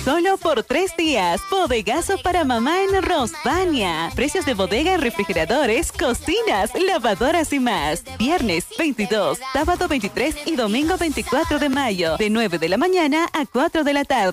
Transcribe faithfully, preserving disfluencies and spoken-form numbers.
Solo por tres días. Bodegazo para mamá en Rosvania. Precios de bodega en refrigeradores, cocinas, lavadoras y más. Viernes veintidós, sábado veintitrés y domingo veinticuatro de mayo. De nueve de la mañana a cuatro de la tarde.